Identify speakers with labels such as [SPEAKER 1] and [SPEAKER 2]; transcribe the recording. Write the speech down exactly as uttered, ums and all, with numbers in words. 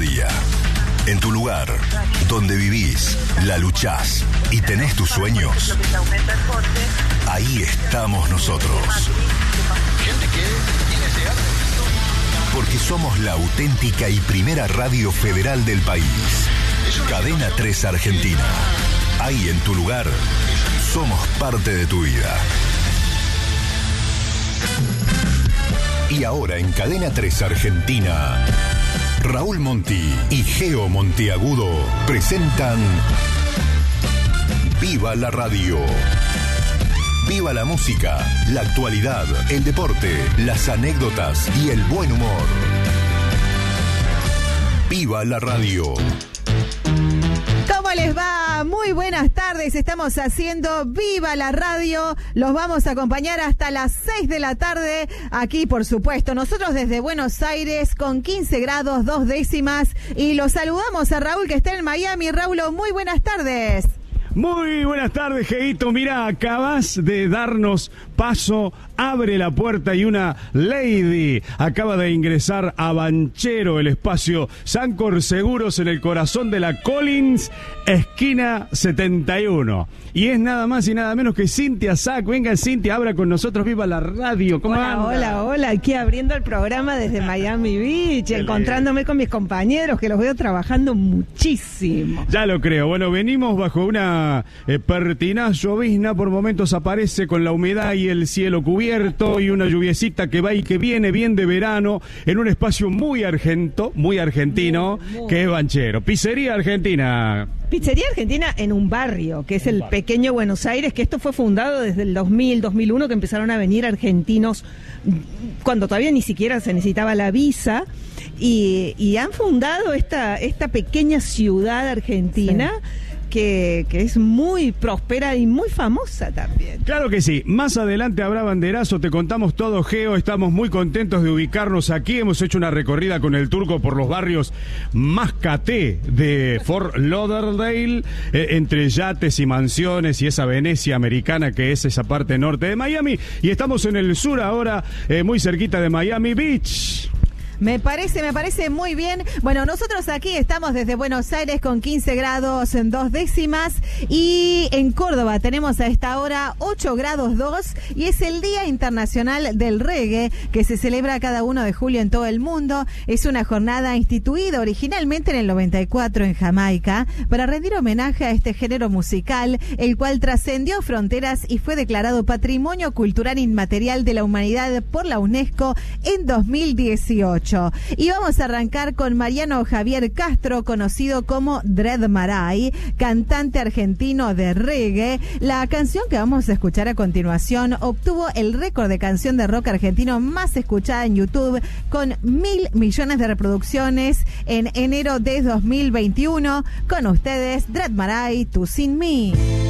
[SPEAKER 1] día. En tu lugar, donde vivís, la luchás y tenés tus sueños, ahí estamos nosotros. Porque somos la auténtica y primera radio federal del país. Cadena tres Argentina. Ahí en tu lugar, somos parte de tu vida. Y ahora en Cadena tres Argentina, Raúl Monti y Geo Monteagudo presentan Viva la Radio. Viva la música, la actualidad, el deporte, las anécdotas y el buen humor. Viva la Radio.
[SPEAKER 2] ¿Cómo les va? Muy buenas tardes. Estamos haciendo Viva la Radio. Los vamos a acompañar hasta las seis de la tarde. Aquí, por supuesto, nosotros desde Buenos Aires con quince grados, dos décimas. Y los saludamos a Raúl, que está en Miami. Raúl, muy buenas tardes.
[SPEAKER 3] Muy buenas tardes, Geito. Mira, acabas de darnos paso, abre la puerta y una lady acaba de ingresar a Banchero, el espacio Sancor Seguros en el corazón de la Collins, esquina setenta y uno. Y es nada más y nada menos que Cintia Sack. Venga, Cintia, habla con nosotros, Viva la Radio. ¿Cómo
[SPEAKER 4] hola,
[SPEAKER 3] anda?
[SPEAKER 4] hola, hola. Aquí abriendo el programa desde Miami Beach, encontrándome con mis compañeros que los veo trabajando muchísimo.
[SPEAKER 3] Ya lo creo. Bueno, venimos bajo una eh, pertinaz llovizna. Por momentos aparece con la humedad y el cielo cubierto y una lluviecita que va y que viene bien de verano en un espacio muy argento, muy argentino, muy, muy. que es Banchero. Pizzería Argentina.
[SPEAKER 4] Pizzería Argentina en un barrio, que es el pequeño Buenos Aires, que esto fue fundado desde el dos mil, dos mil uno, que empezaron a venir argentinos cuando todavía ni siquiera se necesitaba la visa, y, y han fundado esta, esta pequeña ciudad argentina. Sí. Que, que es muy próspera y muy famosa también.
[SPEAKER 3] Claro que sí. Más adelante habrá banderazo, te contamos todo, Geo. Estamos muy contentos de ubicarnos aquí. Hemos hecho una recorrida con el Turco por los barrios más caté de Fort Lauderdale, eh, entre yates y mansiones y esa Venecia americana que es esa parte norte de Miami. Y estamos en el sur ahora, eh, muy cerquita de Miami Beach.
[SPEAKER 2] Me parece, me parece muy bien. Bueno, nosotros aquí estamos desde Buenos Aires con quince grados en dos décimas y en Córdoba tenemos a esta hora ocho grados dos y es el Día Internacional del Reggae que se celebra cada uno de julio en todo el mundo. Es una jornada instituida originalmente en el noventa y cuatro en Jamaica para rendir homenaje a este género musical, el cual trascendió fronteras y fue declarado Patrimonio Cultural Inmaterial de la Humanidad por la UNESCO en dos mil dieciocho. Y vamos a arrancar con Mariano Javier Castro, conocido como Dread Marai, cantante argentino de reggae. La canción que vamos a escuchar a continuación obtuvo el récord de canción de rock argentino más escuchada en YouTube, con mil millones de reproducciones en enero de dos mil veintiuno. Con ustedes, Dread Marai, Tú Sin Mí.